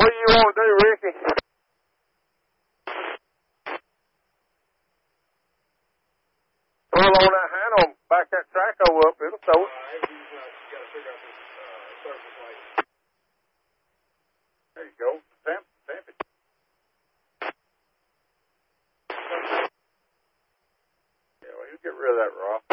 What do you want to do, Ricky? Pull on that handle and back that track over up. It'll throw it. There you go. Stamp it. Yeah, well, you get rid of that rock.